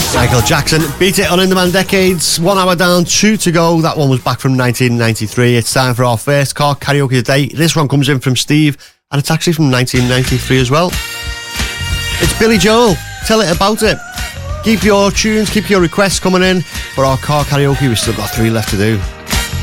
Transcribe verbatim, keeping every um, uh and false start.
Michael Jackson, Beat It on In The Man Decades. One hour down, two to go. That one was back from nineteen ninety-three. It's time for our first car karaoke today. This one comes in from Steve, and it's actually from nineteen ninety-three as well. It's Billy Joel. Tell it about it. Keep your tunes, keep your requests coming in for our car karaoke. We've still got three left to do.